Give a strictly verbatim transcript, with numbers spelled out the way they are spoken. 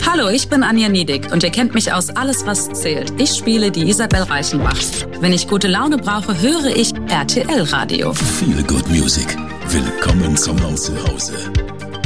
Hallo, ich bin Anja Niedig und ihr kennt mich aus Alles, was zählt. Ich spiele die Isabel Reichenbach. Wenn ich gute Laune brauche, höre ich R T L Radio. Feel Good Music. Willkommen zum Zuhause.